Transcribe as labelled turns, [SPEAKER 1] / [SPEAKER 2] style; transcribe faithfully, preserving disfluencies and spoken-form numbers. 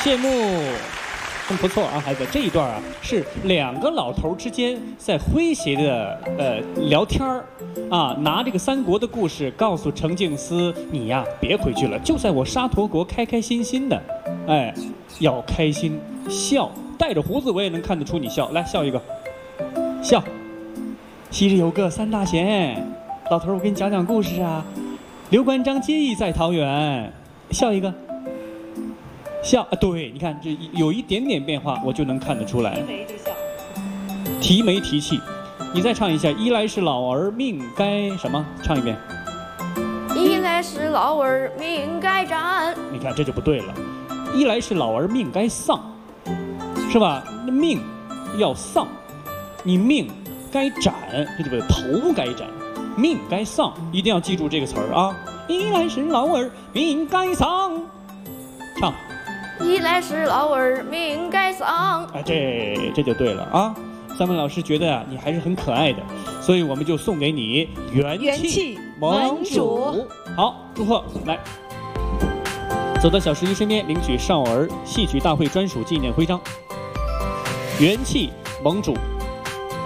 [SPEAKER 1] 谢幕。真不错啊，孩子，这一段啊是两个老头之间在诙谐的呃聊天儿，啊，拿这个三国的故事告诉程敬思，你呀别回去了，就在我沙陀国开开心心的，哎，要开心笑，带着胡子我也能看得出你笑，来笑一个，笑。昔日有个三大贤，老头我给你讲讲故事啊，刘关张结义在桃园，笑一个。笑啊，对，你看这有一点点变化，我就能看得出来。提眉就笑，提眉提气。你再唱一下，一来是老儿命该什么？唱一遍。
[SPEAKER 2] 一来是老儿命该斩。
[SPEAKER 1] 你看这就不对了，一来是老儿命该丧，是吧？那命要丧，你命该斩，这就不对，头该斩，命该丧，一定要记住这个词儿啊。一来是老儿命该丧，唱。
[SPEAKER 2] 一来是老儿命该丧，
[SPEAKER 1] 啊，这这就对了啊！三文老师觉得啊，你还是很可爱的，所以我们就送给你元气盟主。好，祝贺！来，走到小十一身边，领取少儿戏曲大会专属纪念徽章。元气盟主。